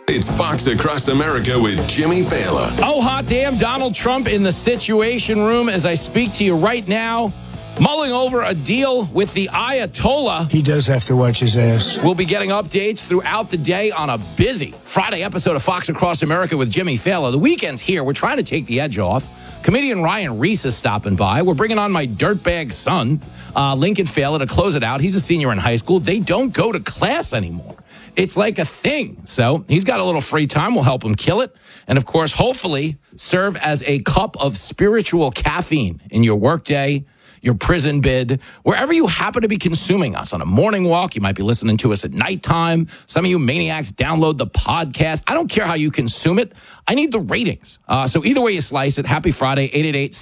It's Fox Across America with Jimmy Fallon. Oh, hot damn, Donald Trump in the Situation Room as I speak to you right now, mulling over a deal with the Ayatollah. He does have to watch his ass. We'll be getting updates throughout the day on a busy Friday episode of Fox Across America with Jimmy Fallon. The weekend's here. We're trying to take the edge off. Comedian Ryan Reese is stopping by. We're bringing on my dirtbag son, Lincoln Fallon, to close it out. He's a senior in high school. They don't go to class anymore. It's like a thing. So he's got a little free time. We'll help him kill it. And, of course, hopefully serve as a cup of spiritual caffeine in your workday, your prison bid, wherever you happen to be consuming us. On a morning walk, you might be listening to us at nighttime. Some of you maniacs download the podcast. I don't care how you consume it. I need the ratings. So either way you slice it, happy Friday,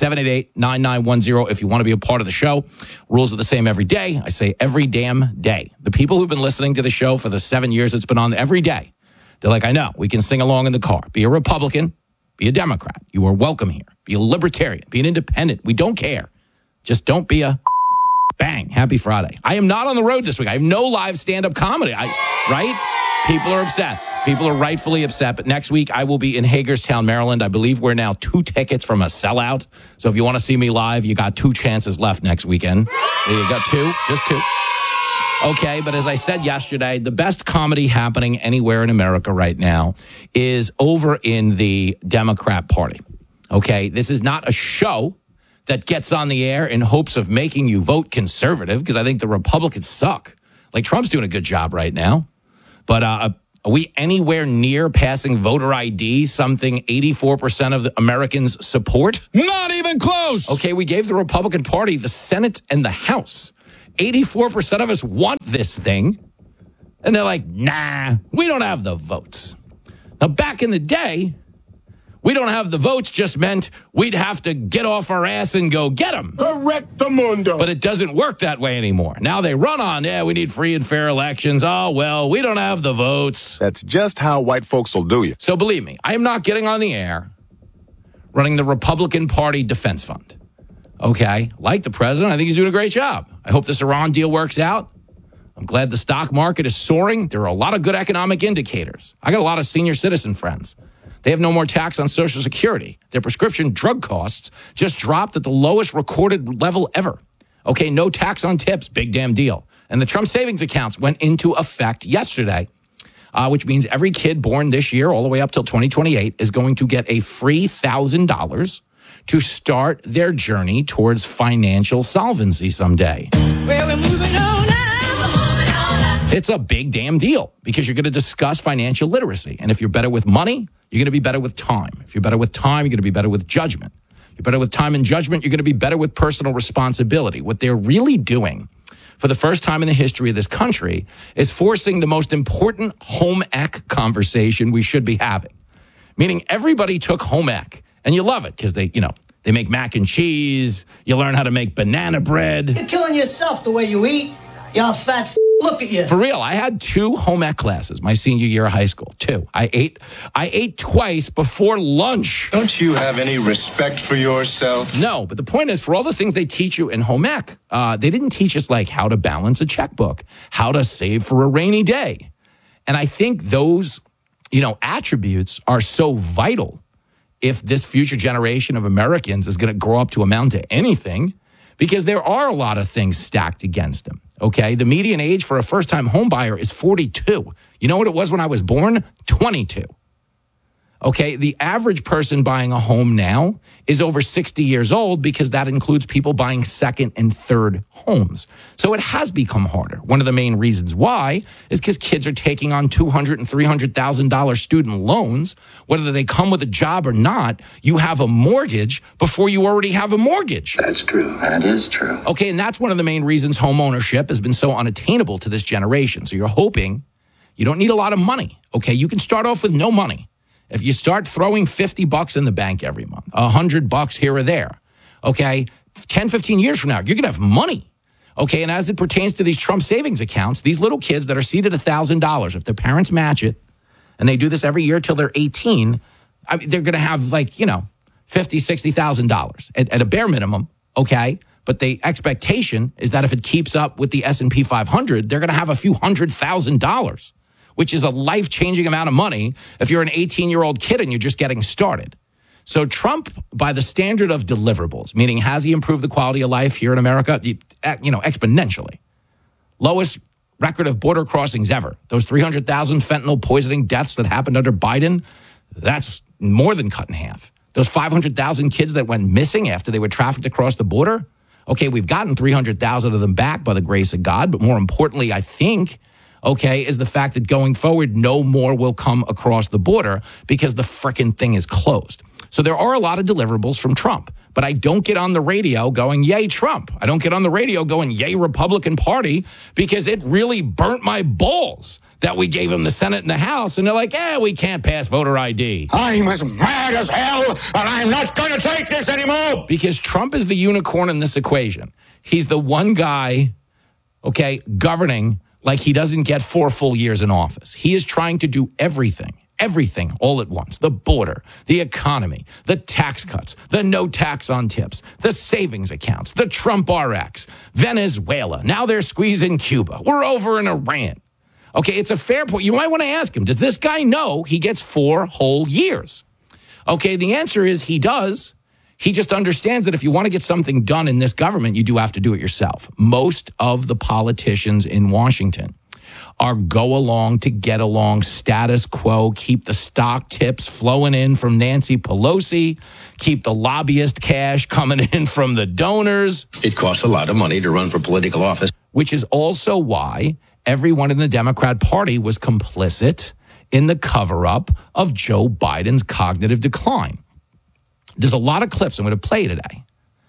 888-788-9910 if you want to be a part of the show. Rules are the same every day. I say every damn day. The people who've been listening to the show for the 7 years it's been on every day, they're like, I know, we can sing along in the car. Be a Republican, be a Democrat. You are welcome here. Be a Libertarian, be an Independent. We don't care. Just don't be a bang. Happy Friday. I am not on the road this week. I have no live stand-up comedy. Right? People are upset. People are rightfully upset. But next week, I will be in Hagerstown, Maryland. I believe we're now 2 tickets from a sellout. So if you want to see me live, you got 2 chances left next weekend. You got 2, just 2. Okay, but as I said yesterday, the best comedy happening anywhere in America right now is over in the Democrat Party. Okay, this is not a show that gets on the air in hopes of making you vote conservative, because I think the Republicans suck. Like, Trump's doing a good job right now. But are we anywhere near passing voter ID, something 84% of the Americans support? Not even close. Okay, we gave the Republican Party the Senate and the House. 84% of us want this thing. And they're like, nah, we don't have the votes. Now, back in the day, we don't have the votes just meant we'd have to get off our ass and go get them. Correctamundo. But it doesn't work that way anymore. Now they run on, we need free and fair elections. Oh, well, we don't have the votes. That's just how white folks will do you. So believe me, I am not getting on the air running the Republican Party Defense Fund. Okay? Like the president, I think he's doing a great job. I hope this Iran deal works out. I'm glad the stock market is soaring. There are a lot of good economic indicators. I got a lot of senior citizen friends. They have no more tax on Social Security. Their prescription drug costs just dropped at the lowest recorded level ever. Okay, no tax on tips, big damn deal. And the Trump savings accounts went into effect yesterday, which means every kid born this year all the way up till 2028 is going to get a free $1,000 to start their journey towards financial solvency someday. Well, we're moving on now. It's a big damn deal because you're going to discuss financial literacy. And if you're better with money, you're going to be better with time. If you're better with time, you're going to be better with judgment. If you're better with time and judgment, you're going to be better with personal responsibility. What they're really doing for the first time in the history of this country is forcing the most important home ec conversation we should be having. Meaning everybody took home ec, and you love it because they make mac and cheese. You learn how to make banana bread. You're killing yourself the way you eat. You're fat. Look at you. For real, I had 2 home ec classes my senior year of high school. 2. I ate twice before lunch. Don't you have any respect for yourself? No, but the point is, for all the things they teach you in home ec, they didn't teach us like how to balance a checkbook, how to save for a rainy day. And I think those, attributes are so vital if this future generation of Americans is going to grow up to amount to anything, because there are a lot of things stacked against them. Okay, the median age for a first-time home buyer is 42. You know what it was when I was born? 22. Okay, the average person buying a home now is over 60 years old because that includes people buying second and third homes. So it has become harder. One of the main reasons why is because kids are taking on $200,000 and $300,000 student loans. Whether they come with a job or not, you have a mortgage before you already have a mortgage. That's true. That is true. Okay, and that's one of the main reasons home ownership has been so unattainable to this generation. So you're hoping you don't need a lot of money. Okay, you can start off with no money. If you start throwing $50 in the bank every month, $100 here or there, okay, 10, 15 years from now, you're going to have money. Okay, and as it pertains to these Trump savings accounts, these little kids that are seated $1,000, if their parents match it, and they do this every year till they're 18, they're going to have $50,000, $60,000 at a bare minimum, okay? But the expectation is that if it keeps up with the S&P 500, they're going to have a few $100,000. which is a life-changing amount of money if you're an 18-year-old kid and you're just getting started. So Trump, by the standard of deliverables, meaning has he improved the quality of life here in America? Exponentially. Lowest record of border crossings ever. Those 300,000 fentanyl poisoning deaths that happened under Biden, that's more than cut in half. Those 500,000 kids that went missing after they were trafficked across the border. Okay, we've gotten 300,000 of them back by the grace of God. But more importantly, I think, is the fact that going forward, no more will come across the border because the frickin' thing is closed. So there are a lot of deliverables from Trump. But I don't get on the radio going, yay, Trump. I don't get on the radio going, yay, Republican Party, because it really burnt my balls that we gave him the Senate and the House. And they're like, we can't pass voter ID. I'm as mad as hell, and I'm not going to take this anymore. Because Trump is the unicorn in this equation. He's the one guy, governing like he doesn't get 4 full years in office. He is trying to do everything all at once. The border, the economy, the tax cuts, the no tax on tips, the savings accounts, the Trump RX, Venezuela. Now they're squeezing Cuba. We're over in Iran. Okay, it's a fair point. You might want to ask him, does this guy know he gets 4 whole years? Okay, the answer is he does. He just understands that if you want to get something done in this government, you do have to do it yourself. Most of the politicians in Washington are go along to get along, status quo, keep the stock tips flowing in from Nancy Pelosi, keep the lobbyist cash coming in from the donors. It costs a lot of money to run for political office. Which is also why everyone in the Democrat Party was complicit in the cover-up of Joe Biden's cognitive decline. There's a lot of clips I'm going to play today,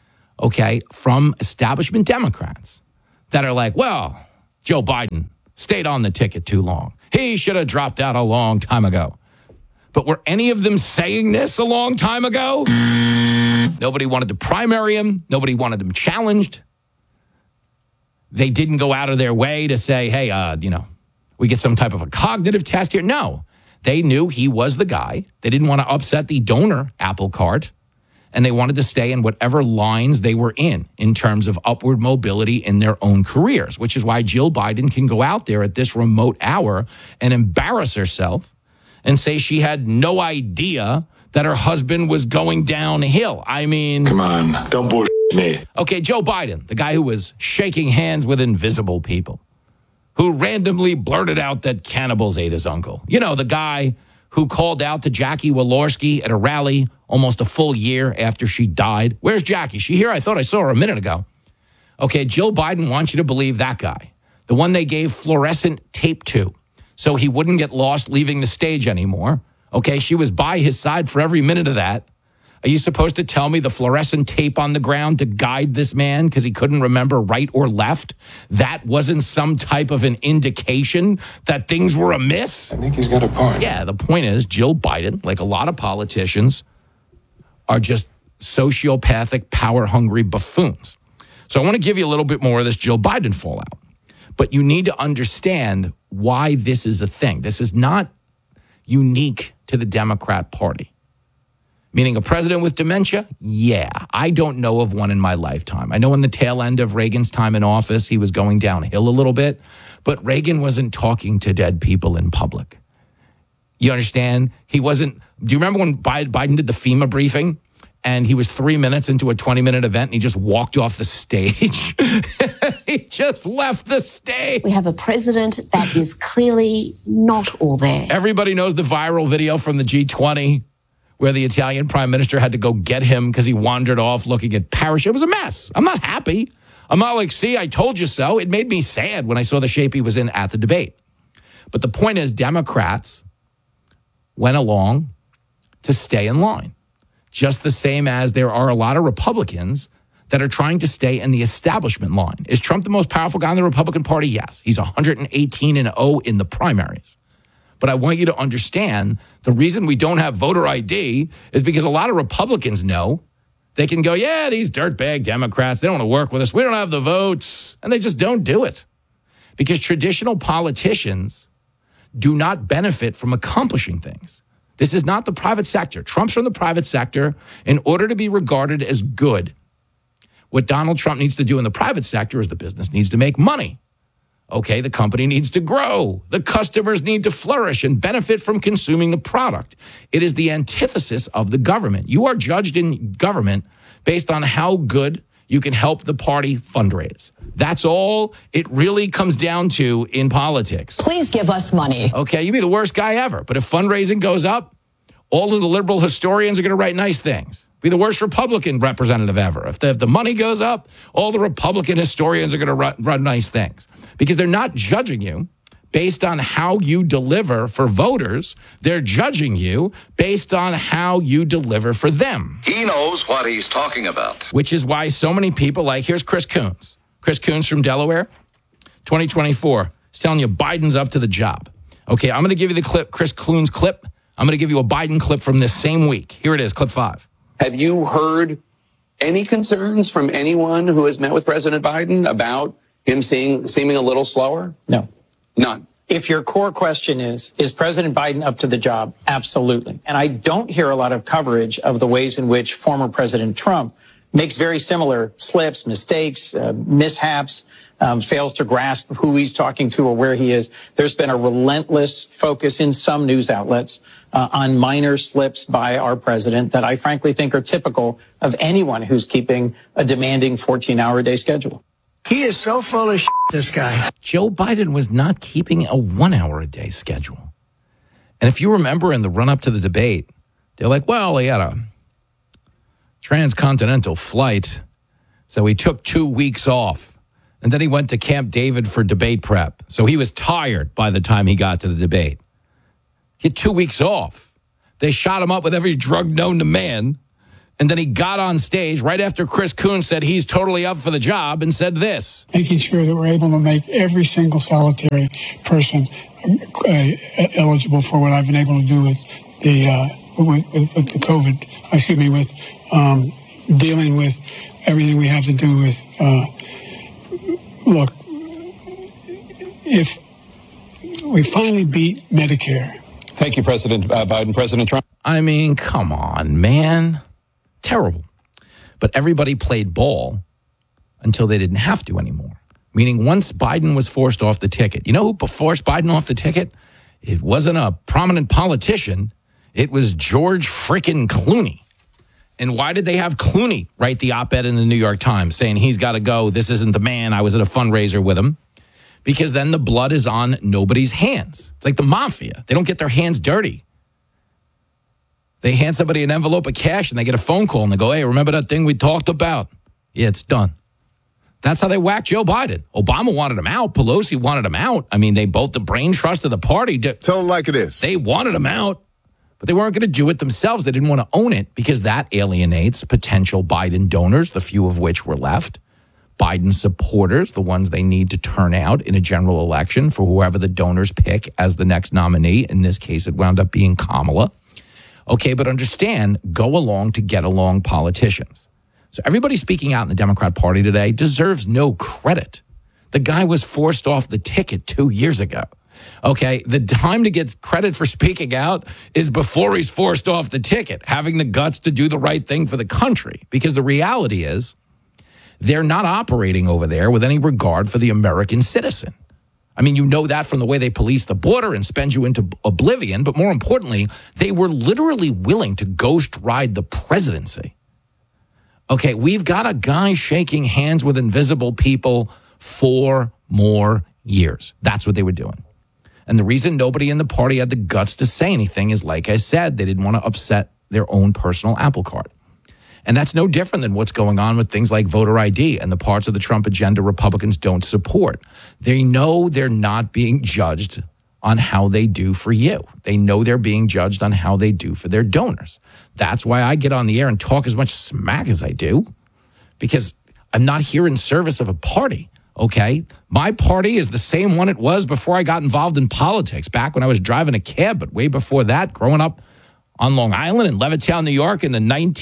from establishment Democrats that are like, well, Joe Biden stayed on the ticket too long. He should have dropped out a long time ago. But were any of them saying this a long time ago? Nobody wanted to primary him. Nobody wanted him challenged. They didn't go out of their way to say, hey, we get some type of a cognitive test here. No, they knew he was the guy. They didn't want to upset the donor apple cart. And they wanted to stay in whatever lines they were in terms of upward mobility in their own careers, which is why Jill Biden can go out there at this remote hour and embarrass herself and say she had no idea that her husband was going downhill. I mean, Come on, don't bullshit me. Okay, Joe Biden, the guy who was shaking hands with invisible people, who randomly blurted out that cannibals ate his uncle. The guy who called out to Jackie Walorski at a rally almost a full year after she died. Where's Jackie? She here? I thought I saw her a minute ago. Okay, Jill Biden wants you to believe that guy, the one they gave fluorescent tape to so he wouldn't get lost leaving the stage anymore. Okay, she was by his side for every minute of that. Are you supposed to tell me the fluorescent tape on the ground to guide this man because he couldn't remember right or left? That wasn't some type of an indication that things were amiss? I think he's got a point. Yeah, the point is Jill Biden, like a lot of politicians, are just sociopathic, power-hungry buffoons. So I want to give you a little bit more of this Jill Biden fallout. But you need to understand why this is a thing. This is not unique to the Democrat Party. Meaning a president with dementia? Yeah, I don't know of one in my lifetime. I know in the tail end of Reagan's time in office, he was going downhill a little bit, but Reagan wasn't talking to dead people in public. You understand? He wasn't. Do you remember when Biden did the FEMA briefing and he was 3 minutes into a 20-minute event and he just walked off the stage? He just left the stage. We have a president that is clearly not all there. Everybody knows the viral video from the G20 where the Italian prime minister had to go get him because he wandered off looking at parachutes. It was a mess. I'm not happy. I'm not like, see, I told you so. It made me sad when I saw the shape he was in at the debate. But the point is, Democrats went along to stay in line, just the same as there are a lot of Republicans that are trying to stay in the establishment line. Is Trump the most powerful guy in the Republican Party? Yes. He's 118-0 in the primaries. But I want you to understand the reason we don't have voter ID is because a lot of Republicans know they can go, yeah, these dirtbag Democrats, they don't want to work with us. We don't have the votes. And they just don't do it. Because traditional politicians do not benefit from accomplishing things. This is not the private sector. Trump's from the private sector. In order to be regarded as good, what Donald Trump needs to do in the private sector is the business needs to make money. Okay, the company needs to grow. The customers need to flourish and benefit from consuming the product. It is the antithesis of the government. You are judged in government based on how good you can help the party fundraise. That's all it really comes down to in politics. Please give us money. Okay, you'd be the worst guy ever. But if fundraising goes up, all of the liberal historians are going to write nice things. Be the worst Republican representative ever. If the money goes up, all the Republican historians are going to run nice things. Because they're not judging you based on how you deliver for voters. They're judging you based on how you deliver for them. He knows what he's talking about. Which is why so many people here's Chris Coons. Chris Coons from Delaware, 2024. He's telling you Biden's up to the job. Okay, I'm going to give you the clip, Chris Coons clip. I'm going to give you a Biden clip from this same week. Here it is, clip 5. Have you heard any concerns from anyone who has met with President Biden about him seeming a little slower? No. None. If your core question is President Biden up to the job? Absolutely. And I don't hear a lot of coverage of the ways in which former President Trump makes very similar slips, mistakes, mishaps, fails to grasp who he's talking to or where he is. There's been a relentless focus in some news outlets on minor slips by our president that I frankly think are typical of anyone who's keeping a demanding 14-hour-a-day schedule. He is so full of shit, this guy. Joe Biden was not keeping a 1-hour-a-day schedule. And if you remember in the run-up to the debate, they're like, well, he had a transcontinental flight, so he took 2 weeks off. And then he went to Camp David for debate prep. So he was tired by the time he got to the debate. He had 2 weeks off. They shot him up with every drug known to man. And then he got on stage right after Chris Coons said he's totally up for the job and said this. Making sure that we're able to make every single solitary person eligible for what I've been able to do with the COVID, with dealing with everything we have to do with, look, if we finally beat Medicare. Thank you, President Biden. President Trump. I mean, come on, man. Terrible. But everybody played ball until they didn't have to anymore. Meaning once Biden was forced off the ticket. You know who forced Biden off the ticket? It wasn't a prominent politician. It was George frickin' Clooney. And why did they have Clooney write the op-ed in the New York Times saying he's got to go, this isn't the man, I was at a fundraiser with him? Because then the blood is on nobody's hands. It's like the mafia. They don't get their hands dirty. They hand somebody an envelope of cash and they get a phone call and they go, hey, remember that thing we talked about? Yeah, it's done. That's how they whacked Joe Biden. Obama wanted him out. Pelosi wanted him out. I mean, they both, the brain trust of the party. Tell them like it is. They wanted him out, but they weren't going to do it themselves. They didn't want to own it because that alienates potential Biden donors, the few of which were left. Biden supporters, the ones they need to turn out in a general election for whoever the donors pick as the next nominee. In this case, it wound up being Kamala. Okay, but understand, go along to get along politicians. So everybody speaking out in the Democrat Party today deserves no credit. The guy was forced off the ticket 2 years ago. Okay, the time to get credit for speaking out is before he's forced off the ticket, having the guts to do the right thing for the country. Because the reality is, they're not operating over there with any regard for the American citizen. I mean, you know that from the way they police the border and spend you into oblivion. But more importantly, they were literally willing to ghost ride the presidency. Okay, we've got a guy shaking hands with invisible people 4 more years. That's what they were doing. And the reason nobody in the party had the guts to say anything is, like I said, they didn't want to upset their own personal apple cart. And that's no different than what's going on with things like voter ID and the parts of the Trump agenda Republicans don't support. They know they're not being judged on how they do for you. They know they're being judged on how they do for their donors. That's why I get on the air and talk as much smack as I do, because I'm not here in service of a party. Okay, my party is the same one it was before I got involved in politics, back when I was driving a cab, but way before that, growing up on Long Island in Levittown, New York in the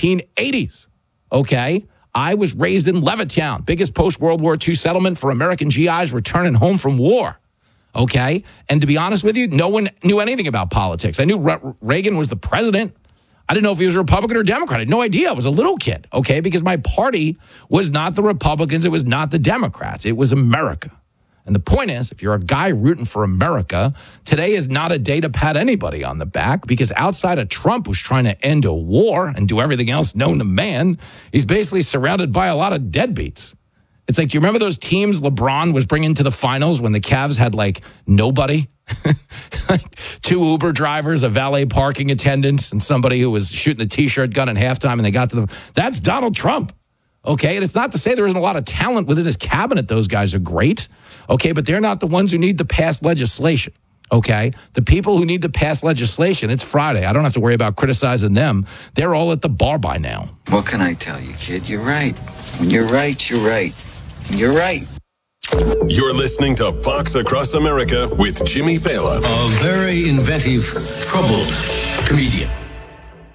1980s. Okay, I was raised in Levittown, biggest post-World War II settlement for American GIs returning home from war. Okay, and to be honest with you, no one knew anything about politics. I knew Reagan was the president. I didn't know if he was a Republican or Democrat. I had no idea. I was a little kid, okay, because my party was not the Republicans. It was not the Democrats. It was America. And the point is, if you're a guy rooting for America, today is not a day to pat anybody on the back, because outside of Trump, who's trying to end a war and do everything else known to man, he's basically surrounded by a lot of deadbeats. It's like, do you remember those teams LeBron was bringing to the finals when the Cavs had like nobody? Like 2 Uber drivers, a valet parking attendant, and somebody who was shooting the T-shirt gun at halftime, and they got to that's Donald Trump. Okay, and it's not to say there isn't a lot of talent within his cabinet. Those guys are great. Okay, but they're not the ones who need to pass legislation. Okay, the people who need to pass legislation, it's Friday. I don't have to worry about criticizing them. They're all at the bar by now. What can I tell you, kid? You're right. When you're right, you're right. You're right. You're listening to Fox Across America with Jimmy Fallon. A very inventive, troubled comedian.